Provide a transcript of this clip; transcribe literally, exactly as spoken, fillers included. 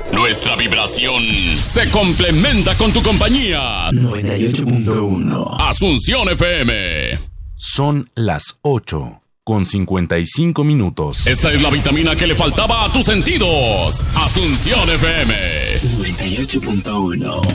Nuestra vibración se complementa con tu compañía. noventa y ocho punto uno. Asunción F M. Son las ocho con cincuenta y cinco minutos. Esta es la vitamina que le faltaba a tus sentidos. Asunción F M. noventa y ocho punto uno.